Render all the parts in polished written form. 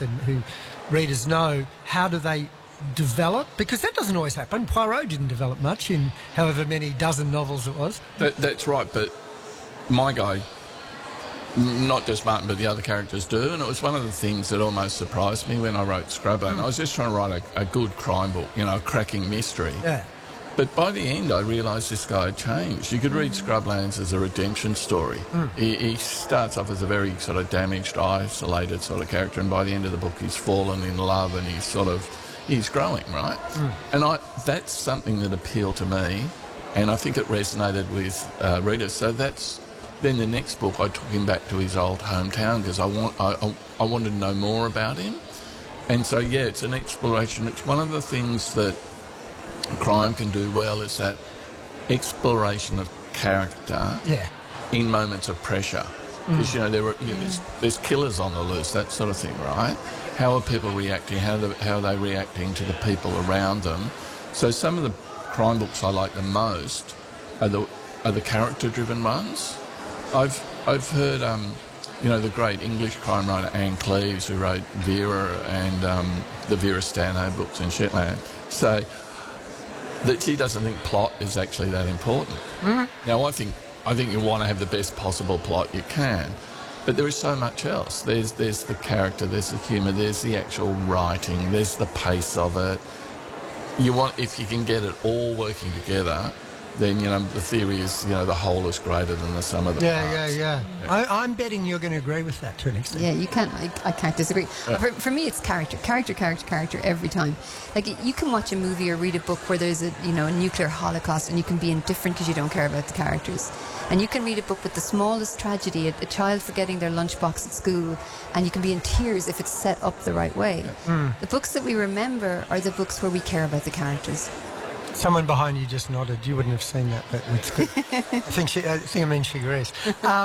and who readers know, how do they develop? Because that doesn't always happen. Poirot didn't develop much in however many dozen novels it was. That's right, but my guy, not just Martin, but the other characters do, and it was one of the things that almost surprised me when I wrote Scrubland. I was just trying to write a good crime book, you know, a cracking mystery. Yeah. But by the end, I realised this guy had changed. You could read Scrublands as a redemption story. He starts off as a very sort of damaged, isolated sort of character, and by the end of the book, he's fallen in love and he's growing, right? And that's something that appealed to me, and I think it resonated with readers. So that's then the next book. I took him back to his old hometown because I wanted to know more about him, and so yeah, it's an exploration. It's one of the things that crime can do well is that exploration of character in moments of pressure. Because, you know, there's killers on the loose, that sort of thing, right? How are people reacting? How are they reacting to the people around them? So some of the crime books I like the most are the character-driven ones. I've heard, you know, the great English crime writer Anne Cleeves, who wrote Vera and the Vera Stanhope books in Shetland, say that she doesn't think plot is actually that important. Now, I think you want to have the best possible plot you can, but there is so much else. There's the character, there's the humour, there's the actual writing, there's the pace of it. If you can get it all working together, then, you know, the theory is, you know, the whole is greater than the sum of the parts. Yeah. I'm betting you're going to agree with that to an extent. Yeah, you can't. I can't disagree. For me, it's character every time. Like, you can watch a movie or read a book where there's a nuclear holocaust, and you can be indifferent because you don't care about the characters. And you can read a book with the smallest tragedy, a child forgetting their lunchbox at school, and you can be in tears if it's set up the right way. The books that we remember are the books where we care about the characters. Someone behind you just nodded. You wouldn't have seen that, but it's good. I think she agrees.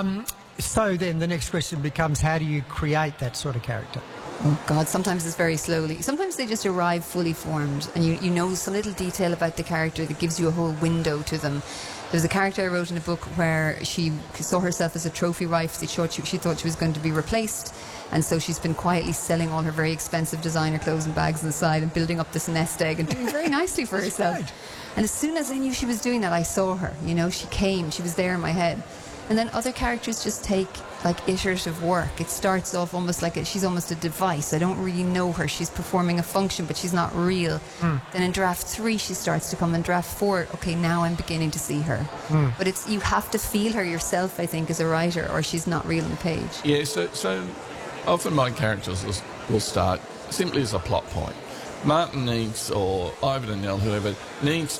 So then the next question becomes, how do you create that sort of character? Oh, God, sometimes it's very slowly. Sometimes they just arrive fully formed, and you know some little detail about the character that gives you a whole window to them. There's a character I wrote in a book where she saw herself as a trophy wife. She thought she was going to be replaced, and so she's been quietly selling all her very expensive designer clothes and bags on the side and building up this nest egg and doing very nicely for herself. Right. And as soon as I knew she was doing that, I saw her. You know, she was there in my head. And then other characters just take like iterative work. It starts off almost like she's almost a device. I don't really know her. She's performing a function, but she's not real. Then in draft 3, she starts to come. In draft 4, okay, now I'm beginning to see her. But you have to feel her yourself, I think, as a writer, or she's not real on the page. Yeah, so often my characters will start simply as a plot point. Martin needs, or Ivan and Nell, whoever, needs